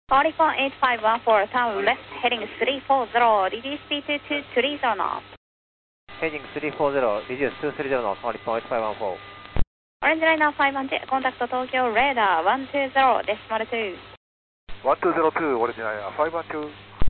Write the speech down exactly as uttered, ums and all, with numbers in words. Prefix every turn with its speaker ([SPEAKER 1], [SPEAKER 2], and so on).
[SPEAKER 1] Oricon eight five one four, turn left, heading three four zero, reduce speed to two three zero knots.
[SPEAKER 2] Heading three four zero, reduce two three zero knots, Oricon eight five one four.
[SPEAKER 1] Orange Liner five hundred, contact Tokyo radar one two zero, decimal two.
[SPEAKER 3] one two zero two, Orange Liner five one two.